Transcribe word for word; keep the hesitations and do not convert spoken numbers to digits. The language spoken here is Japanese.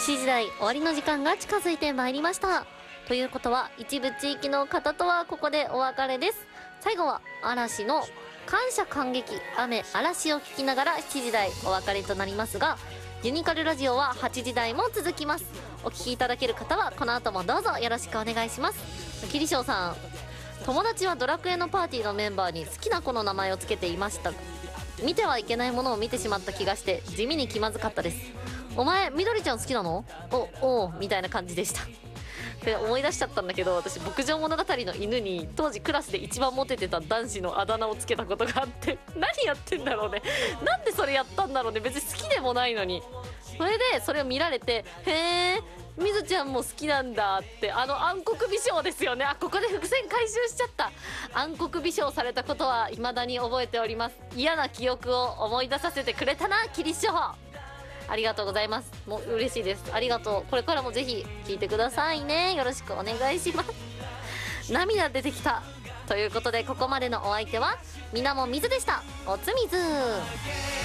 しじ台終わりの時間が近づいてまいりました。ということは一部地域の方とはここでお別れです。最後は嵐の感謝感激雨嵐を聞きながらしちじ台お別れとなりますが、ユニカルラジオははちじ台も続きます。お聞きいただける方はこの後もどうぞよろしくお願いします。キリショウさん、友達はドラクエのパーティーのメンバーに好きな子の名前をつけていました。見てはいけないものを見てしまった気がして地味に気まずかったです。お前みどりちゃん好きなの？おおみたいな感じでした。で思い出しちゃったんだけど、私牧場物語の犬に当時クラスで一番モテてた男子のあだ名をつけたことがあって何やってんだろうね、なんでそれやったんだろうね、別に好きでもないのに。それでそれを見られて、へえみずちゃんも好きなんだって、あの暗黒美少ですよね。あ、ここで伏線回収しちゃった。暗黒美少されたことは未だに覚えております。嫌な記憶を思い出させてくれたなキリショウ、ありがとうございます。もう嬉しいです。ありがとう。これからもぜひ聞いてくださいね。よろしくお願いします。涙出てきた。ということでここまでのお相手はみなもみずでした。おつみず。